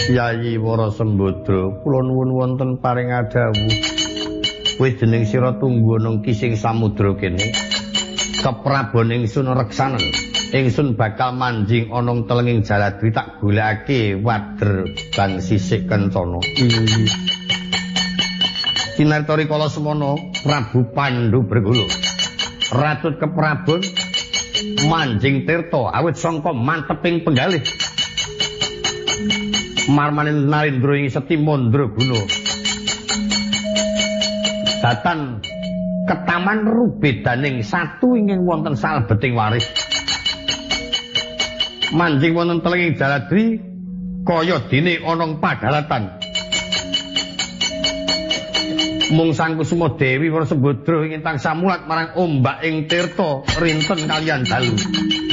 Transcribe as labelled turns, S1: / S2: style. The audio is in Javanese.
S1: Yayi Wara Sembadra, kula nuwun wonten paring adhawu. Wis dening sira tunggu nang kising samudra kene. Keprabon ingsun reksanen. Ingsun bakal manjing ana telenging Jaladri tak golekake wader bang sisik kencana. Kinartori kala semana Prabu Pandhu Bregala. Ratut Keprabon manjing tirta awit sangka manteping penggalih. Marmaning Narendra ing Seti Mandraguna. Datan ketaman rubedaning satu ingkang wonten salebeting waris. Manjing wonten telenging Jaladri kaya dene ana padhalatan. Mung Sang Kusuma Dewi Wara Sembadra ingkang tansah mulat marang ombak ing tirta rinten kaliyan dalu.